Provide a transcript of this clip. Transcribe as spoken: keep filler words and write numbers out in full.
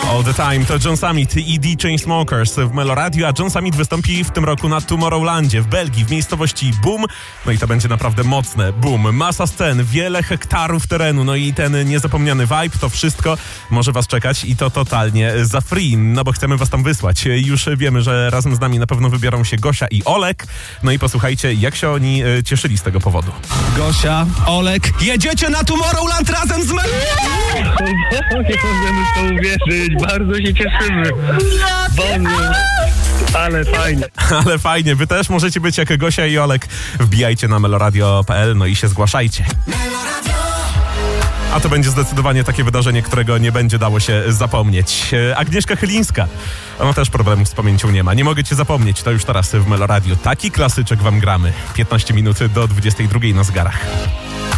All the Time to John Summit i The Chainsmokers w Meloradio, a John Summit wystąpi w tym roku na Tomorrowlandzie w Belgii, w miejscowości Boom. No i to będzie naprawdę mocne. Boom. Masa scen, wiele hektarów terenu, no i ten niezapomniany vibe, to wszystko może was czekać i to totalnie za free, no bo chcemy was tam wysłać. Już wiemy, że razem z nami na pewno wybiorą się Gosia i Olek. No i posłuchajcie, jak się oni cieszyli z tego powodu. Gosia, Olek, jedziecie na Tomorrowland razem z Meloradio! Nie możemy w to uwierzyć, bardzo się cieszymy. Boże, ale fajnie. Ale fajnie, wy też możecie być jak Gosia i Olek. Wbijajcie na meloradio kropka p l, no i się zgłaszajcie. A to będzie zdecydowanie takie wydarzenie, którego nie będzie dało się zapomnieć. Agnieszka Chylińska. Ona też problemów z pamięcią nie ma. Nie mogę cię zapomnieć, to już teraz w Meloradio. Taki klasyczek wam gramy. piętnaście minut do dwudziestej drugiej na zegarach.